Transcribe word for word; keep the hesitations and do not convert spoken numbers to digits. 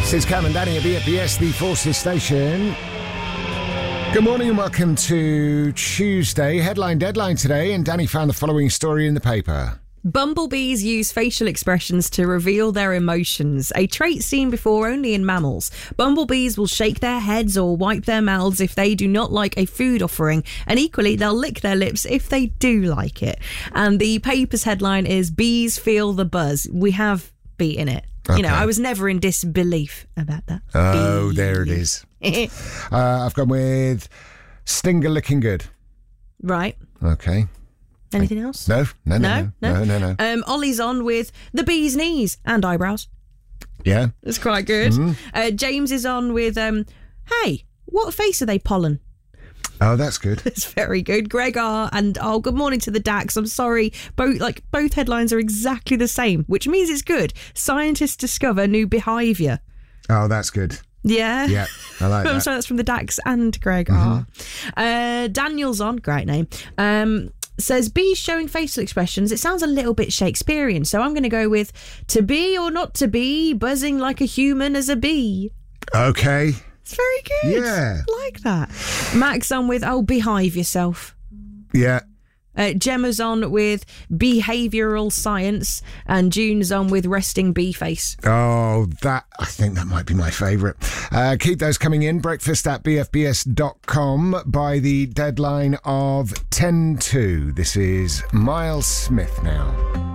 This is Cam and Danny at B F B S, the Forces Station. Good morning and welcome to Tuesday. Headline deadline today, and Danny found the following story in the paper. Bumblebees use facial expressions to reveal their emotions, a trait seen before only in mammals. Bumblebees will shake their heads or wipe their mouths if they do not like a food offering, and equally they'll lick their lips if they do like it. And the paper's headline is Bees Feel the Buzz. We have bee in it. Okay. You know, I was never in disbelief about that. Oh, bee. there it is. uh, I've gone with Stinger looking good. Right. Okay. Anything else? No, no, no, no, no, no, no. no. Um, Ollie's on with the bee's knees and eyebrows. Yeah. That's quite good. Mm. Uh, James is on with, um, hey, what face are they pollen? Oh, that's good. It's very good. Greg R. and, oh, good morning to the Dax. I'm sorry. Both like both headlines are exactly the same, which means it's good. Scientists discover new behaviour. Oh, that's good. Yeah. Yeah, I like that. I'm sorry, that's from the Dax and Greg Mm-hmm. R. Uh, Daniel's on, great name. Um, says, bees showing facial expressions. It sounds a little bit Shakespearean, so I'm going to go with to be or not to be, buzzing like a human as a bee. Okay. It's very good. Yeah. I like that. Max on with, oh, behave yourself. Yeah. Uh, Gemma's on with behavioural science, and June's on with resting bee face. Oh, that, I think that might be my favourite. Uh, keep those coming in. Breakfast at b f b s dot com by the deadline of ten to. This is Miles Smith now.